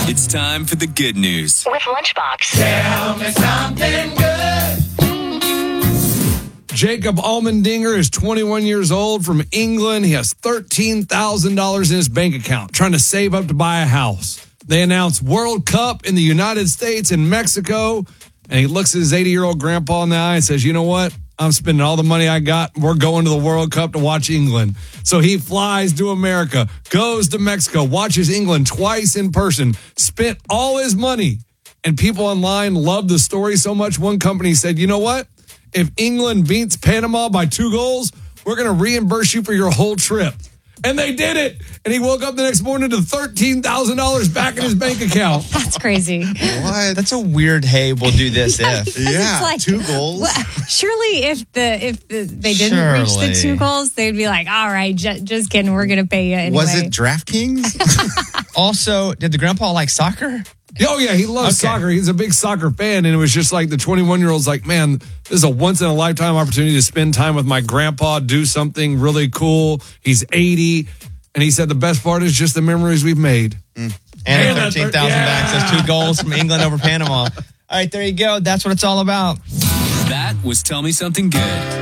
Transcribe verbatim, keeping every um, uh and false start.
It's time for the good news with Lunchbox. Tell me something good. Jacob Almendinger is twenty-one years old from England. He has thirteen thousand dollars in his bank account, trying to save up to buy a house. They announced World Cup in the United States and Mexico, and he looks at his eighty-year-old grandpa in the eye and says, you know what? I'm spending all the money I got. We're going to the World Cup to watch England. So he flies to America, goes to Mexico, watches England twice in person, spent all his money. And people online love the story so much. One company said, you know what? If England beats Panama by two goals, we're going to reimburse you for your whole trip. And they did it. And he woke up the next morning to thirteen thousand dollars back in his bank account. That's crazy. What? That's a weird, hey, we'll do this Yeah, if. Yeah, It's like- two goals. Well, surely if the if the, they didn't reach the Surely. two goals, they'd be like, all right, ju- just kidding, we're going to pay you anyway. Was it DraftKings? Also, did the grandpa like soccer? Oh, yeah, he loves Okay. soccer. He's a big soccer fan. And it was just like the twenty-one-year-old's like, man, this is a once-in-a-lifetime opportunity to spend time with my grandpa, do something really cool. He's eighty. And he said the best part is just the memories we've made. And And the thirteen thir- thousand yeah. backs. Those two goals from England over Panama. All right, there you go. That's what it's all about. That was Tell Me Something Good.